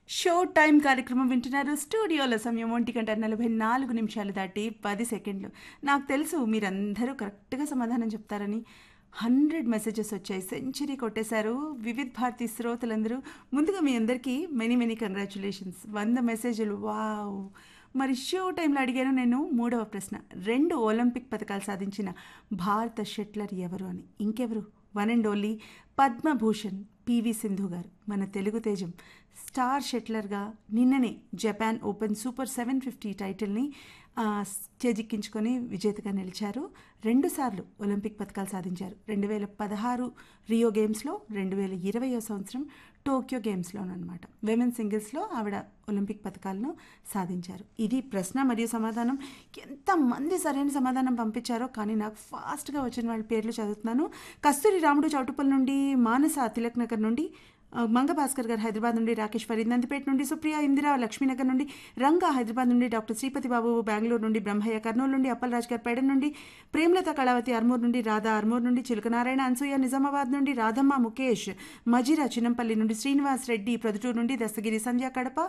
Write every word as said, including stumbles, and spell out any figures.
Show time కార్యక్రమం వింటున్నారు. స్టూడియోలో సమయం ఒంటి గంట నలభై నాలుగు నిమిషాలు దాటి పది సెకండ్లు. నాకు తెలుసు మీరందరూ కరెక్ట్గా సమాధానం చెప్తారని. హండ్రెడ్ మెసేజెస్ వచ్చాయి, సెంచరీ కొట్టేశారు వివిధ్ భారతి శ్రోతలందరూ. ముందుగా మీ అందరికీ మెనీ మెనీ కంగ్రాచులేషన్స్. వంద మెసేజ్లు, వావ్. మరి షో టైంలో అడిగాను నేను మూడవ ప్రశ్న, రెండు ఒలింపిక్ పథకాలు సాధించిన భారత షట్లర్ ఎవరు అని. ఇంకెవరు, one and only Padma Bhushan PV Sindhu గారు, మన తెలుగు తేజం. స్టార్ షట్లర్గా నిన్ననే Japan open super seven fifty టైటిల్ని చేజిక్కించుకొని విజేతగా నిలిచారు. రెండుసార్లు ఒలింపిక్ పథకాలు సాధించారు. రెండు వేల పదహారు రియో గేమ్స్లో, రెండు వేల ఇరవయో సంవత్సరం టోక్యో గేమ్స్లోనమాట. విమెన్ సింగిల్స్లో ఆవిడ ఒలింపిక్ పథకాలను సాధించారు. ఇది ప్రశ్న మరియు సమాధానం. ఎంతమంది సరైన సమాధానం పంపించారో, కానీ నాకు ఫాస్ట్గా వచ్చిన వాళ్ళ పేర్లు చదువుతున్నాను. కస్తూరి రాముడు చౌటుపల్ నుండి, మానస తిలక్ నగర్ నుండి, మంగ భాస్కర్ గారు హైదరాబాద్ నుండి, రాకేష్ ఫరీద్ నందిపేట నుండి, సుప్రియ ఇందిరా లక్ష్మీనగర్ నుండి, రంగా హైదరాబాద్ నుండి, డాక్టర్ శ్రీపతి బాబు బెంగళూరు నుండి, బ్రహ్మయ్య కర్నూలు నుండి, అప్పలరాజ్ గారు పేడ నుండి, ప్రేమలత కళావతి ఆర్మూర్ నుండి, రాధా ఆర్మూర్ నుండి, చిలుకనారాయణ అనసూయ నిజామాబాద్ నుండి, రాధమ్మ ముఖేష్ మజిరా చిన్నంపల్లి నుండి, శ్రీనివాస్ రెడ్డి ప్రొద్దుటూరు నుండి, దస్తగిరి సంధ్య కడప,